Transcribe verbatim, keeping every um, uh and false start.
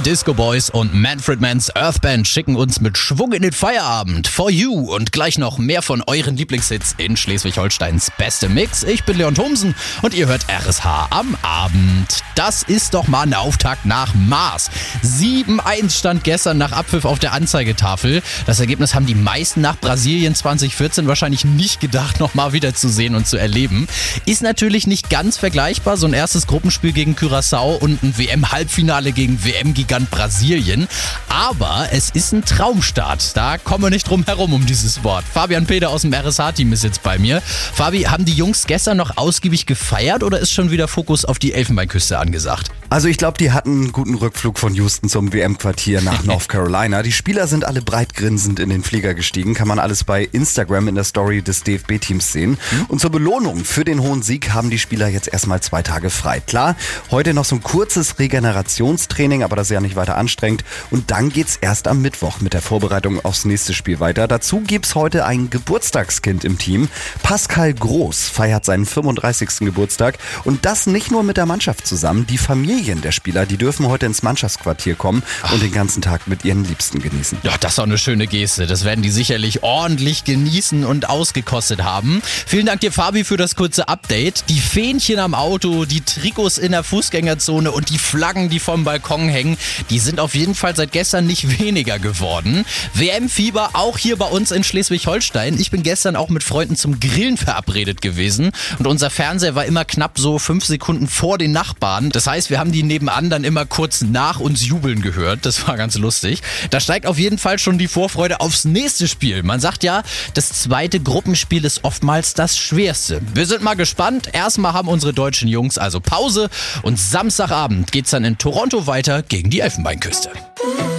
Disco Boys und Manfred Mann's Earth Band schicken uns mit Schwung in den Feierabend. For You und gleich noch mehr von euren Lieblingshits in Schleswig-Holsteins beste Mix. Ich bin Leon Thomsen und ihr hört R S H am Abend. Das ist doch mal ein Auftakt nach Maß. sieben eins stand gestern nach Abpfiff auf der Anzeigetafel. Das Ergebnis haben die meisten nach Brasilien zwanzig vierzehn wahrscheinlich nicht gedacht, nochmal wieder zu sehen und zu erleben. Ist natürlich nicht ganz vergleichbar, so ein erstes Gruppenspiel gegen Curaçao und ein W M-Halbfinale gegen W M-Gigant Brasilien. Aber es ist ein Traumstart. Da kommen wir nicht drum herum um dieses Wort. Fabian Peter aus dem R S H-Team ist jetzt bei mir. Fabi, haben die Jungs gestern noch ausgiebig gefeiert oder ist schon wieder Fokus auf die Elfenbeinküste angesagt? Also ich glaube, die hatten einen guten Rückflug von Houston zum W M-Quartier nach North Carolina. Die Spieler sind alle breit grinsend in den Flieger gestiegen. Kann man alles bei Instagram in der Story des D F B-Teams sehen. Und zur Belohnung für den hohen Sieg haben die Spieler jetzt erstmal zwei Tage frei. Klar, heute noch so ein kurzes Regenerationstraining, aber das ist ja nicht weiter anstrengend. Und dann geht's erst am Mittwoch mit der Vorbereitung aufs nächste Spiel weiter. Dazu gibt's heute ein Geburtstagskind im Team. Pascal Groß feiert seinen fünfunddreißigsten Geburtstag. Und das nicht nur mit der Mannschaft zusammen. Die Familien der Spieler, die dürfen heute ins Mannschaftsquartier kommen und den ganzen Tag mit ihren Liebsten genießen. Ja, das ist auch eine schöne Geste. Das werden die sicherlich ordentlich genießen und ausgekostet haben. Vielen Dank dir, Fabi, für das kurze Update. Die Fähnchen am Auto, die Trikots in der Fußgängerzone und die Flaggen, die vom Balkon hängen, die sind auf jeden Fall seit gestern nicht weniger geworden. W M-Fieber auch hier bei uns in Schleswig-Holstein. Ich bin gestern auch mit Freunden zum Grillen verabredet gewesen und unser Fernseher war immer knapp so fünf Sekunden vor den Nachbarn. Das heißt, wir haben die nebenan dann immer kurz nach uns jubeln gehört. Das war ganz lustig. Da steigt auf jeden Fall schon die Vorfreude aufs nächste Spiel. Man sagt ja, das zweite Gruppenspiel ist oftmals das schwerste. Wir sind mal gespannt. Erstmal haben unsere deutschen Jungs also Pause und Samstagabend geht's dann in Toronto weiter gegen die Elfenbeinküste.